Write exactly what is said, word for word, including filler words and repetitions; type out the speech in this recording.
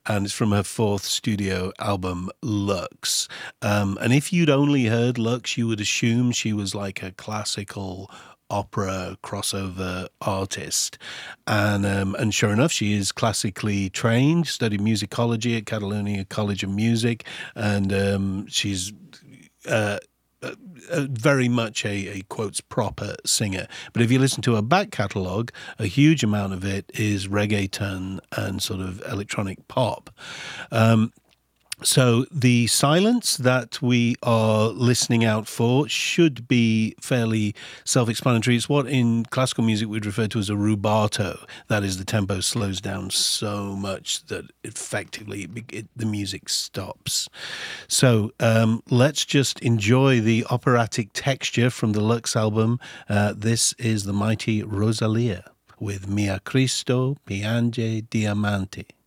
and it's from her fourth studio album, Lux. Um, and if you'd only heard Lux, you would assume she was like a classical opera crossover artist, and um, and sure enough, she is classically trained, studied musicology at Catalonia College of Music, and um, she's uh, uh, uh, very much a, a quotes proper singer. But if you listen to her back catalogue, a huge amount of it is reggaeton and sort of electronic pop. Um, So the silence that we are listening out for should be fairly self-explanatory. It's what in classical music we'd refer to as a rubato. That is, the tempo slows down so much that effectively it, the music stops. So um, let's just enjoy the operatic texture from the Lux album. Uh, this is the mighty Rosalia with Mia Cristo Piange Diamanti.